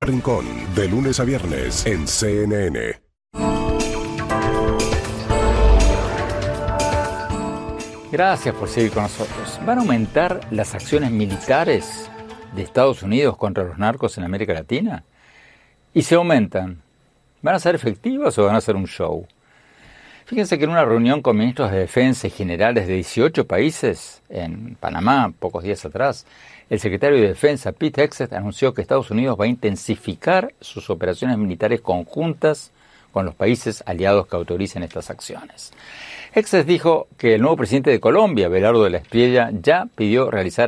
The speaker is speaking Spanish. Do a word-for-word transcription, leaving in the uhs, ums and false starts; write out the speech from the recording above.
Rincón, de lunes a viernes en C N N. Gracias por seguir con nosotros. ¿Van a aumentar las acciones militares de Estados Unidos contra los narcos en América Latina? Y si aumentan, ¿van a ser efectivas o van a ser un show? Fíjense que en una reunión con ministros de defensa y generales de dieciocho países en Panamá, pocos días atrás, el secretario de Defensa, Pete Hegseth, anunció que Estados Unidos va a intensificar sus operaciones militares conjuntas con los países aliados que autoricen estas acciones. Hegseth dijo que el nuevo presidente de Colombia, Belardo de la Espriella, ya pidió realizar